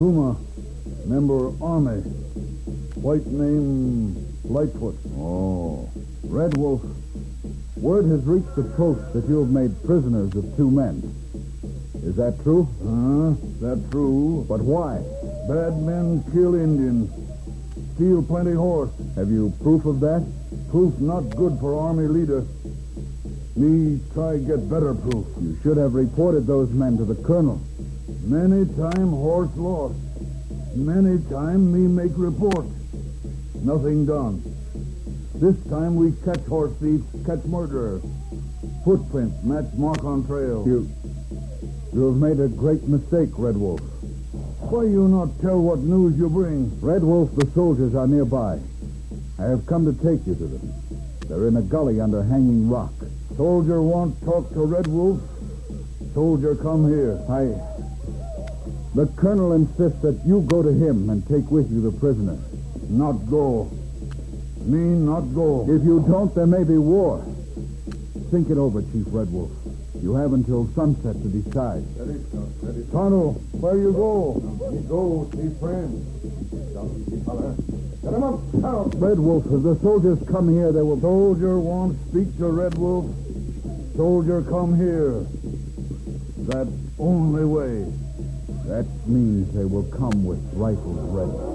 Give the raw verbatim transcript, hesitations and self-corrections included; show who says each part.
Speaker 1: Puma, member Army. White name Lightfoot.
Speaker 2: Oh.
Speaker 1: Red Wolf, word has reached the post that you have made prisoners of two men. Is that true?
Speaker 2: Huh? That's true.
Speaker 1: But why?
Speaker 2: Bad men kill Indians. Steal plenty horse.
Speaker 1: Have you proof of that?
Speaker 2: Proof not good for army leader. Me try get better proof.
Speaker 1: You should have reported those men to the colonel.
Speaker 2: Many time horse lost. Many time me make report. Nothing done. This time we catch horse thieves, catch murderers. Footprints match mark on trail.
Speaker 1: You... You have made a great mistake, Red Wolf.
Speaker 2: Why you not tell what news you bring?
Speaker 1: Red Wolf, the soldiers are nearby. I have come to take you to them. They're in a gully under Hanging Rock.
Speaker 2: Soldier want talk to Red Wolf? Soldier, come here.
Speaker 1: I... The colonel insists that you go to him and take with you the prisoner.
Speaker 2: Not go. Me not go.
Speaker 1: If you don't, there may be war. Think it over, Chief Red Wolf. You have until sunset to decide.
Speaker 2: Ready, ready. Tonto, where you go? We go, chief friend. Get him up, down.
Speaker 1: Red Wolf, if the soldiers come here, they will...
Speaker 2: Soldier won't speak to Red Wolf. Soldier come here. That only way.
Speaker 1: That means they will come with rifles ready.